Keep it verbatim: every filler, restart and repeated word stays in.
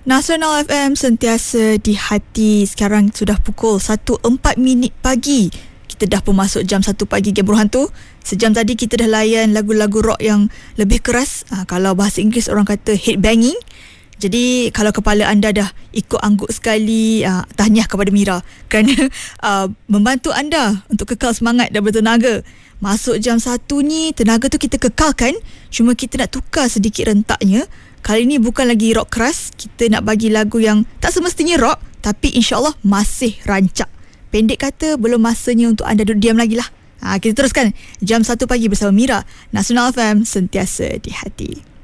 Nasional F M sentiasa di hati. Sekarang sudah pukul satu empat minit pagi. Kita dah pun masuk jam satu pagi Game Buruk Hantu. Sejam tadi kita dah layan lagu-lagu rock yang lebih keras. Ha, kalau bahasa Inggeris orang kata headbanging. Jadi kalau kepala anda dah ikut angguk sekali, uh, tahniah kepada Mira kerana uh, membantu anda untuk kekal semangat dan bertenaga. Masuk jam satu ni, tenaga tu kita kekalkan. Cuma kita nak tukar sedikit rentaknya. Kali ni bukan lagi rock keras. Kita nak bagi lagu yang tak semestinya rock, tapi insyaAllah masih rancak. Pendek kata, belum masanya untuk anda duduk diam lagi lah. Ha, kita teruskan jam satu pagi bersama Mira. Nasional F M sentiasa di hati.